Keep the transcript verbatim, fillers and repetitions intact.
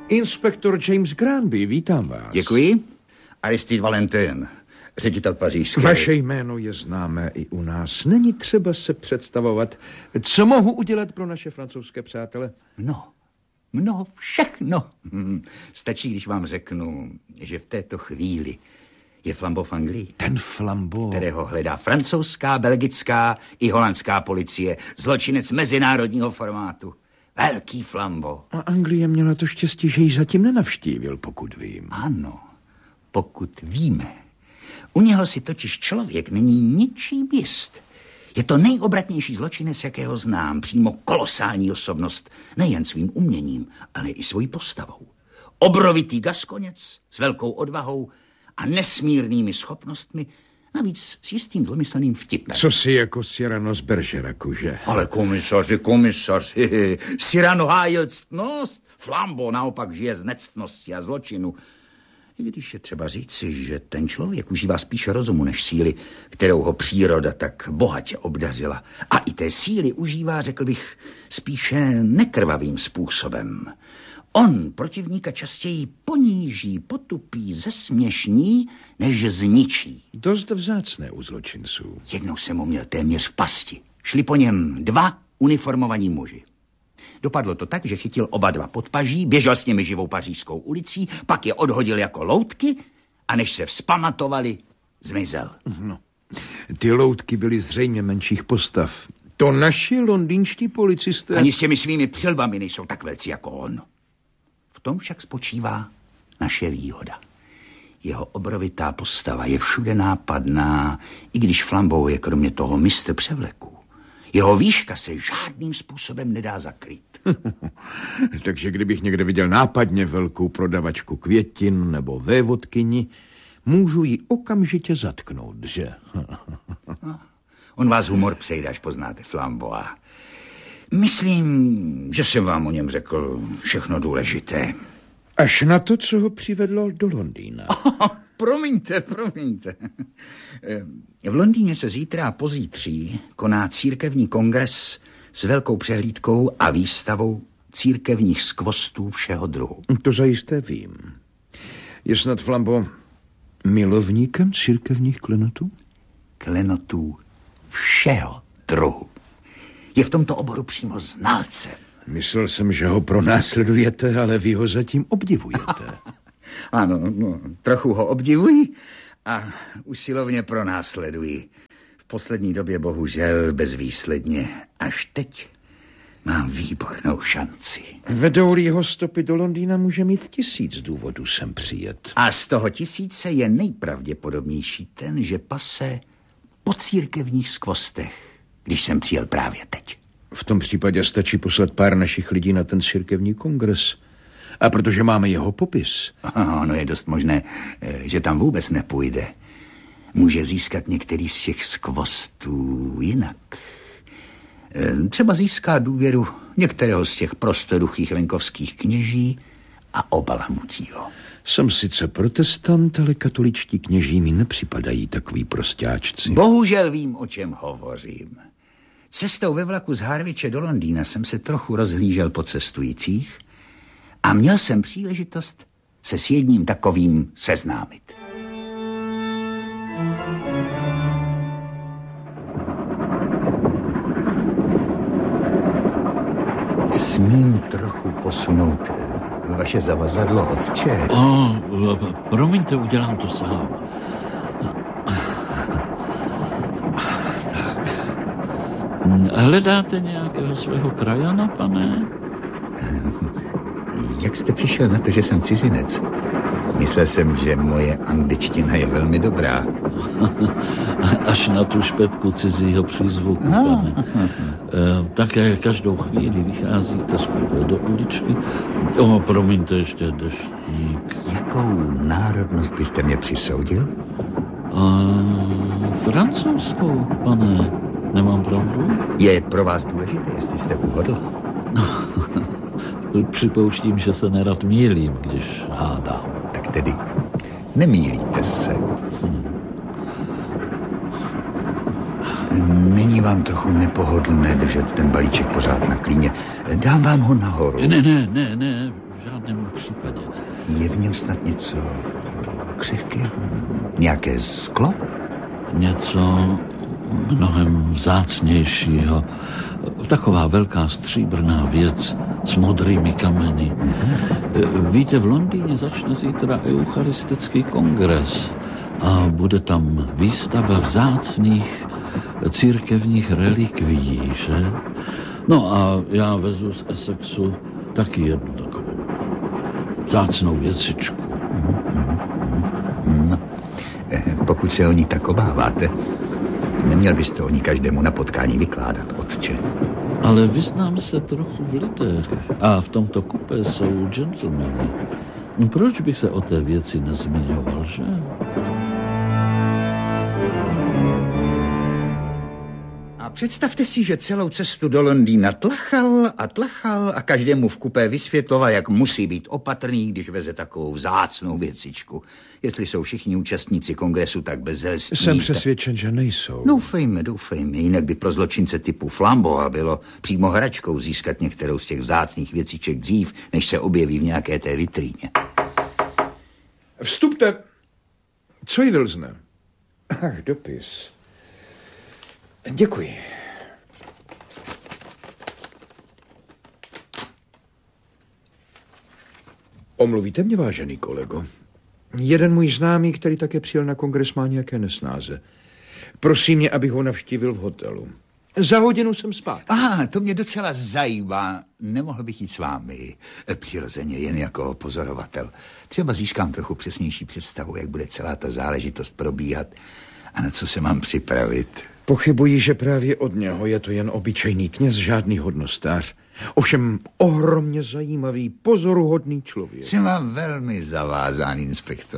Inspektor James Granby, vítám vás. Děkuji. Aristide Valentin, ředitel pařížské. Vaše jméno je známé i u nás. Není třeba se představovat. Co mohu udělat pro naše francouzské přátele? No, no, všechno. Stačí, když vám řeknu, že v této chvíli je Flambeau v Anglii. Ten Flambeau, kterého hledá francouzská, belgická i holandská policie. Zločinec mezinárodního formátu. Velký Flambeau. A Anglie měla to štěstí, že ji zatím nenavštívil, pokud vím. Ano, pokud víme. U něho si totiž člověk není ničím jist. Je to nejobratnější zločinec, jakého znám. Přímo kolosální osobnost. Nejen svým uměním, ale i svojí postavou. Obrovitý gaskoněc s velkou odvahou a nesmírnými schopnostmi, navíc s jistým zlomyslným vtipem. Co si jako Cyrano z Bergeracu, že? Ale komisaři, komisaři, Cyrano hájil ctnost, Flambeau naopak žije z nectnosti a zločinu. I když je třeba říci, že ten člověk užívá spíše rozumu než síly, kterou ho příroda tak bohatě obdařila. A i té síly užívá, řekl bych, spíše nekrvavým způsobem. On protivníka častěji poníží, potupí, zesměšní, než zničí. Dost vzácné u zločinců. Jednou jsem mu měl téměř v pasti. Šli po něm dva uniformovaní muži. Dopadlo to tak, že chytil oba dva pod paží, běžel s nimi živou pařížskou ulicí, pak je odhodil jako loutky a než se vzpamatovali, zmizel. No, ty loutky byly zřejmě menších postav. To naši londýnští policisté... Ani s těmi svými přilbami nejsou tak velcí jako on. V tom však spočívá naše výhoda. Jeho obrovitá postava je všude nápadná, i když Flambeau je kromě toho mistr převleku. Jeho výška se žádným způsobem nedá zakrýt. Takže kdybych někde viděl nápadně velkou prodavačku květin nebo vévodkyni, můžu ji okamžitě zatknout, že? On vás humor přejde, až poznáte Flambeaua. Myslím, že jsem vám o něm řekl všechno důležité. Až na to, co ho přivedlo do Londýna. Oh, promiňte, promiňte. V Londýně se zítra a pozítří koná církevní kongres s velkou přehlídkou a výstavou církevních skvostů všeho druhu. To zajisté vím. Je snad Flambeau milovníkem církevních klenotů? Klenotů všeho druhu. Je v tomto oboru přímo znalcem. Myslel jsem, že ho pronásledujete, ale vy ho zatím obdivujete. Ano, no, trochu ho obdivuji a usilovně pronásleduji. V poslední době bohužel bezvýsledně. Až teď mám výbornou šanci. Vedou-li jeho stopy do Londýna, může mít tisíc důvodů sem přijet. A z toho tisíce je nejpravděpodobnější ten, že pase po církevních skvostech, když jsem přijel právě teď. V tom případě stačí poslat pár našich lidí na ten církevní kongres. A protože máme jeho popis... Ono je dost možné, že tam vůbec nepůjde. Může získat některý z těch skvostů jinak. Třeba získá důvěru některého z těch prostoduchých venkovských kněží a obalamutí ho. Jsem sice protestant, ale katoličtí kněží mi nepřipadají takový prostáčci. Bohužel vím, o čem hovořím. Cestou ve vlaku z Harwiche do Londýna jsem se trochu rozhlížel po cestujících a měl jsem příležitost se s jedním takovým seznámit. Smím trochu posunout vaše zavazadlo, otče? O, promiňte, udělám to sám. Tak. Hledáte nějakého svého krajana, pane? Jak jste přišel na to, že jsem cizinec? Myslel jsem, že moje angličtina je velmi dobrá. Až na tu špetku cizího přízvuku, pane. E, také každou chvíli vycházíte z koule do uličky. O, promiňte, ještě deštník. Jakou národnost byste mě přisoudil? A, francouzskou, pane. Nemám pravdu? Je pro vás důležité, jestli jste uhodl? Připouštím, že se nerad mýlím, když hádám. Tak tedy nemýlíte se. Hmm. Není vám trochu nepohodlné držet ten balíček pořád na klíně? Dám vám ho nahoru. Ne, ne, ne, ne. v žádném případě. Je v něm snad něco křehkého? Nějaké sklo? Něco mnohem vzácnějšího. Taková velká stříbrná věc s modrými kameny. Mm-hmm. Víte, v Londýně začne zítra eucharistický kongres a bude tam výstava vzácných církevních relikvií, že? No a já vezu z Essexu taky jednu takovou vzácnou věcičku. No, pokud se o ní tak obáváte, neměl byste o ní každému na potkání vykládat, otče. Ale vyznám se trochu v lidech a v tomto kupé jsou gentlemani. Proč bych se o té věci nezmiňoval, že? A představte si, že celou cestu do Londýna tlachal a tlachal a každému v kupé vysvětloval, jak musí být opatrný, když veze takovou vzácnou věcičku. Jestli jsou všichni účastníci kongresu tak bezelstní. Jsem přesvědčen, že nejsou. Doufejme, doufejme. Jinak by pro zločince typu Flamboa bylo přímo hračkou získat některou z těch vzácných věciček dřív, než se objeví v nějaké té vitríně. Vstupte. Co jí vylzne? Ach, dopis. Děkuji. Omluvíte mě, vážený kolego? Jeden můj známý, který také přijel na kongres, má nějaké nesnáze. Prosím mě, abych ho navštívil v hotelu. Za hodinu jsem spát. Aha, to mě docela zajímá. Nemohl bych jít s vámi. Přirozeně jen jako pozorovatel. Třeba získám trochu přesnější představu, jak bude celá ta záležitost probíhat a na co se mám připravit. Pochybuji, že právě od něho je to jen obyčejný kněz, žádný hodnostář. Ovšem ohromně zajímavý, pozoruhodný člověk. Jsem vám velmi zavázán, inspektor.